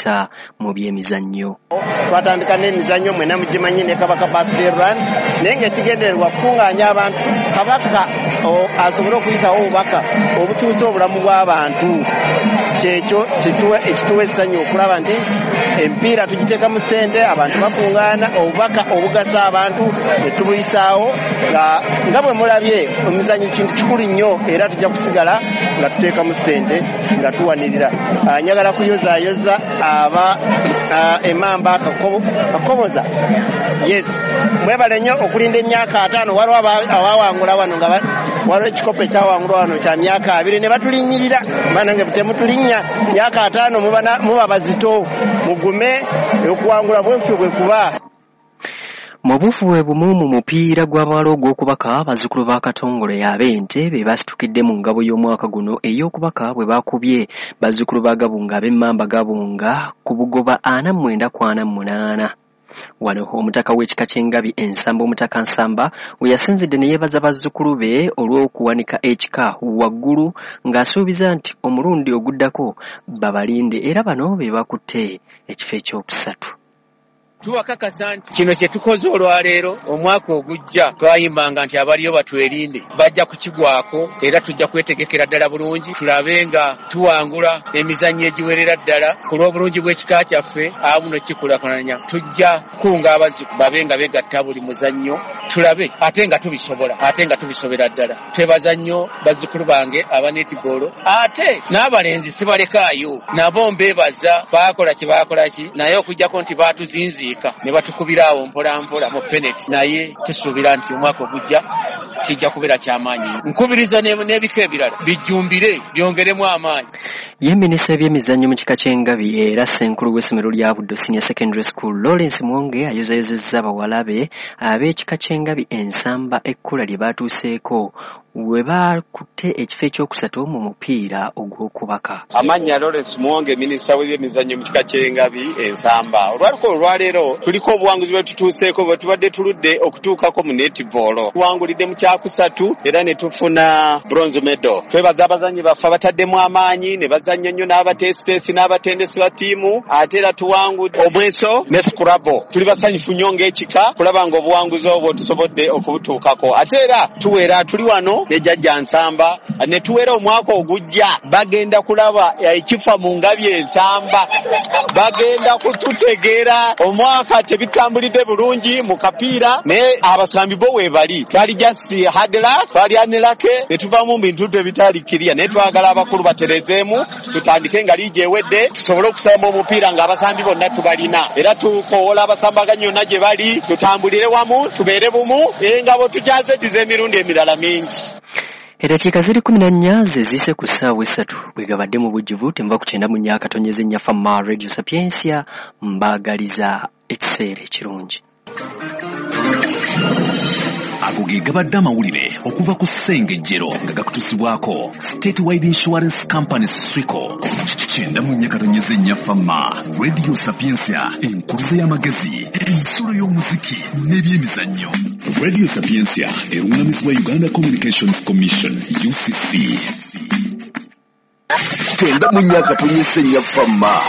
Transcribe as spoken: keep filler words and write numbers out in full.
empisa mu byemizannyo. Twatandika n'emizannyo mwena mugimanyi ne Kabaka Birthday Run naye ng'ekigendererwa kukungaanya abantu Kabaka asobole okuyitawo obubaka obutuusa obulamu bw'abantu. Kyekyo ekituwa essanyu okulaba nti empiira tugiteeka mu ssente abantu bakungaana obubaka obugasa abantu ne tubuyisaawo nga bwe mulabye omuzannyo kintu kikulu nnyo era tujja kusigala nga tuteeka mu ssente nga tuwanirira. Njagala kuyozaayoza aba Emamba Kakoboza. Yes, mwebale nnyo okulinda emyaka ataano waliwo abawangula wano nga waliwo ekikopo ekyawangulwa wano kya myaka abiri ne batulinnyirira maana nga temutulinnya myaka ataano muba bazito mugume okuwangula bwekutyo bwe kuba. Mu bufuwe bumu mu mupiira gw'abawala ogw'okubaka bazzukulu ba Katongole y'Abente be basitukidde mu ngabo y'omwaka guno ey'okubaka bwe bakubye bazzukulu ba Gabunga ab'Emmamba Gabunga ku bugoba ana mu mwenda ku ana mu munaana. Wano omutaka w'ekika ky'Engabi Ensamba omutaka Nsamba we yasinzidde ne yeebaza bazzukulu be olw'okuwanika ekika waggulu ng'asuubiza nti omulundi oguddako babalinde era bano be bakutte ekifo ekyokusatu. Tuwakakasa nti kino kye tukoze olwaleero omwaka ogujja twayimbanga nti abaliyo batwerinde bajja kukigwako era tujja kwetegekera ddala bulungi tulabe nga tuwangula emizannyo egiwerera ddala ku lw'obulungi bw'ekika kyaffe awamu n'ekikulakulanya. Tujja kukunga abazzukulu babe nga begatta buli muzannyo tulabe ate nga tubisobola ate nga tubisobera ddala. Twebaza nnyo bazzukulu bange aba netibolo ate n'abalenzi sibalekaayo nabo mbeebaza baakola kye baakola ki naye okujjako nti baatuzinzi ne batukubira awo mpola mpola mu penalty naye tusuubira nti omwaka ogujja kijja kubeera ky'amaanyi. Nkubiriza n'ebika ebirala bijjumbire byongeremu amaanyi. Ye minisita w'ebyemizannyo mu kika ky'Engabi era ssenkulu w'essomero lya Buddo Senior Secondary School Lawrence Mwonge ayozayozezza bawala be ab'ekika ky'Engabi Ensamba ekkula lye baatuuseeko we bakutte ekifo ekyokusatu mu mupiira ogw'okubaka. Amannya Lawrence Mwonge minisita w'ebyemizannyo mu kika ky'Engabi Ensamba. Olwaliko olwaleero tuliko obuwanguzi bwe tutuuseeko bwe tubadde tuludde okutuukako mu netball. Tuwangulidde mu kyakusatu era ne tufuna bronze medal. Twebaza abazannyi baffe abataddemu amaanyi ne bazannya nnyo n'abateesiteesi n'abatendesi ba ttiimu ate era tuwangudde omweso ne scrabble. Tuli basanyufu nnyo ng'ekika kulaba nga obuwanguzi obwo tusobodde okubutuukako. Ate era tuweera tuli wano ne Jjajja Nsamba ne tuweera omwaka ogujja bagenda kulaba ekifa mu Ngabi Ensamba bagenda kututegeera omwaka tebitambulidde bulungi mu kapiira naye abasambi bo weebali twali just hadla twali anelake ne tuvaamu bintu ebitali kiriya naye twagala abakulu baterezeemu tutandike nga liigi ewedde tusobole okusamba omupiira ng'abasambi bonna tubalina era tukoowola abasambaganyi yonna gye bali tutambulire wamu tubeere bumu engabo tukyazeddiza emirundi emirala mingi. Eddakiika ziri kumi na nnya ze ziise ku ssaawa essatu bwegabadde mu bujjuvu tenva ku kyenda mu nnya katonyeze nnyaffa ma Radio Sapiensia mbaagaliza ekiseera ekirungi. Ago ge gabadde amawulire okuva ku ssengejjero nga gakutusibwako State Wide Insurance Company Swico kyenda mu nnya katonyeze nnyaffa ma Radio Sapiensia enkuluze y'amagezi ensulo y'omuziki n'ebyemizannyo. Radio Sapiensia erungamizibwa Uganda Communications Commission U C C. Kyenda mu nnya katonyeze nnyaffa ma